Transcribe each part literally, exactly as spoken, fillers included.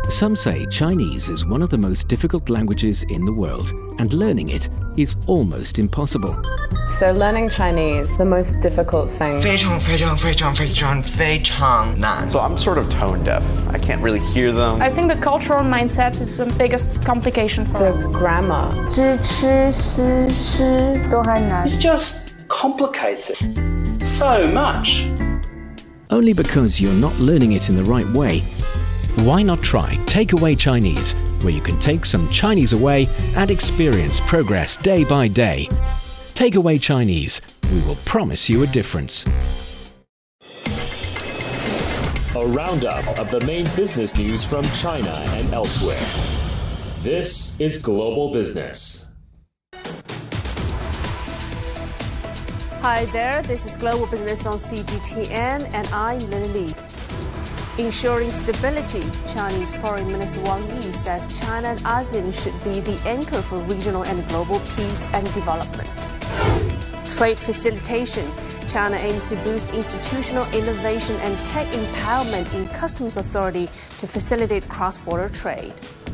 Some say Chinese is one of the most difficult languages in the world, and learning it is almost impossible. So learning Chinese, the most difficult thing. 非常非常非常非常非常难. So I'm sort of tone deaf. I can't really hear them. I think the cultural mindset is the biggest complication for The grammar. 知吃思吃都很难. It's just complicated so much. Only because you're not learning it in the right way. Why not try Takeaway Chinese, where you can take some Chinese away and experience progress day by day. Takeaway Chinese, we will promise you a difference. A roundup of the main business news from China and elsewhere. This is Global Business. Hi there, this is Global Business on C G T N and I'm Lily Li. Ensuring stability, Chinese Foreign Minister Wang Yi says China and ASEAN should be the anchor for regional and global peace and development. Trade facilitation, China aims to boost institutional innovation and tech empowerment in customs authority to facilitate cross-border trade.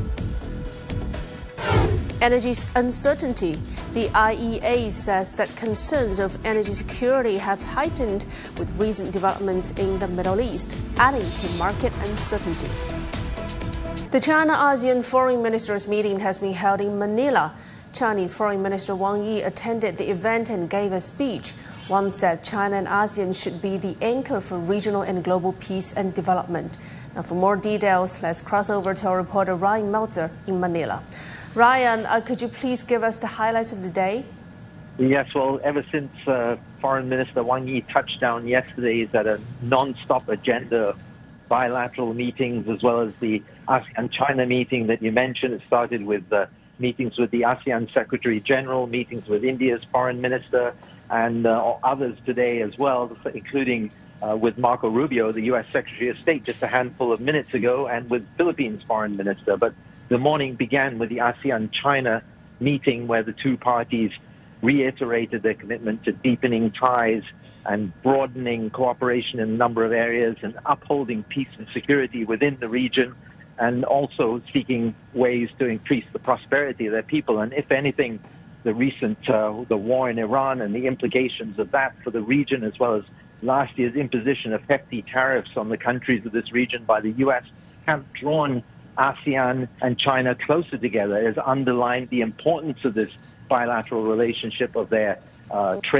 Energy uncertainty. The I E A says that concerns of energy security have heightened with recent developments in the Middle East, adding to market uncertainty. The China-ASEAN Foreign Ministers meeting has been held in Manila. Chinese Foreign Minister Wang Yi attended the event and gave a speech. Wang said China and ASEAN should be the anchor for regional and global peace and development. Now, for more details, let's cross over to our reporter Ryan Meltzer in Manila. Ryan, uh, could you please give us the highlights of the day? Yes, well, ever since uh, Foreign Minister Wang Yi touched down yesterday, he's had a non-stop agenda of bilateral meetings as well as the ASEAN-China meeting that you mentioned. It started with uh, meetings with the ASEAN Secretary General, meetings with India's Foreign Minister, and uh, others today as well, including uh, with Marco Rubio, the U S Secretary of State, just a handful of minutes ago, and with Philippines Foreign Minister. But the morning began with the ASEAN-China meeting where the two parties reiterated their commitment to deepening ties and broadening cooperation in a number of areas and upholding peace and security within the region, and also seeking ways to increase the prosperity of their people. And if anything, the recent uh, the war in Iran and the implications of that for the region, as well as last year's imposition of hefty tariffs on the countries of this region by the U S, have drawn ASEAN and China closer together, has underlined the importance of this bilateral relationship, of their uh, trade